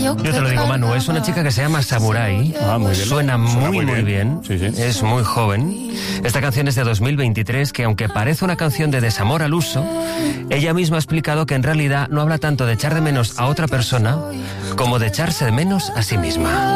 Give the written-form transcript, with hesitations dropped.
Yo te lo digo, Manu, es una chica que se llama Samurai. Muy bien. Suena muy bien. Sí, sí. Es muy joven. Esta canción es de 2023, que aunque parece una canción de desamor al uso, ella misma ha explicado que en realidad no habla tanto de echar de menos a otra persona como de echarse de menos a sí misma.